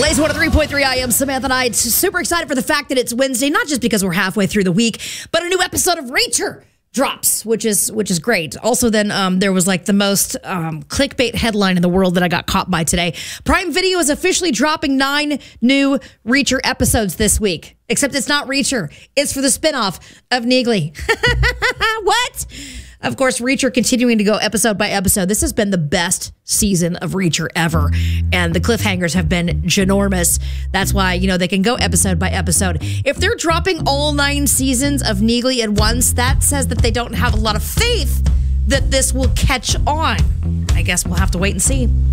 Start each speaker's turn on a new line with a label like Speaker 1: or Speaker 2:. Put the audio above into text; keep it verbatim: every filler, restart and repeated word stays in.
Speaker 1: Blaze one oh three point three, I am Samantha Knight. Super excited for the fact that it's Wednesday, not just because we're halfway through the week, but a new episode of Reacher drops, which is which is great. Also, then um, there was like the most um, clickbait headline in the world that I got caught by today. Prime Video is officially dropping nine new Reacher episodes this week. Except it's not Reacher. It's for the spinoff of Neagly. What? Of course, Reacher continuing to go episode by episode. This has been the best season of Reacher ever. And the cliffhangers have been ginormous. That's why, you know, they can go episode by episode. If they're dropping all nine seasons of Neagly at once, that says that they don't have a lot of faith that this will catch on. I guess we'll have to wait and see.